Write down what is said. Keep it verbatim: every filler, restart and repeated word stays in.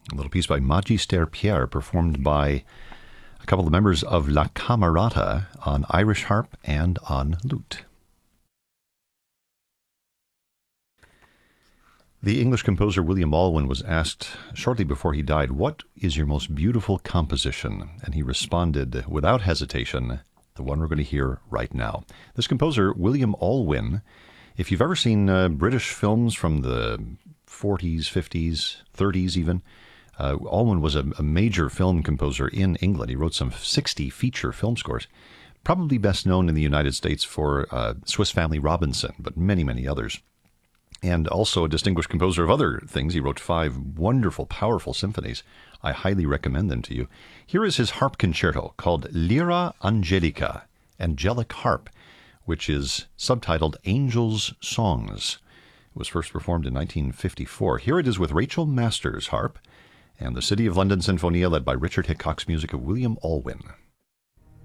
A little piece by Magister Pierre, performed by a couple of members of La Camerata on Irish harp and on lute. The English composer William Alwyn was asked shortly before he died, "What is your most beautiful composition?" And he responded without hesitation, the one we're going to hear right now. This composer, William Alwyn, if you've ever seen uh, British films from the forties, fifties, thirties even, uh, Alwyn was a, a major film composer in England. He wrote some sixty feature film scores, probably best known in the United States for uh, Swiss Family Robinson, but many, many others. And also a distinguished composer of other things. He wrote five wonderful, powerful symphonies. I highly recommend them to you. Here is his harp concerto called Lyra Angelica, Angelic Harp, which is subtitled Angels' Songs. It was first performed in nineteen fifty-four. Here it is with Rachel Masters harp and the City of London Sinfonia, led by Richard Hickox, music of William Alwyn.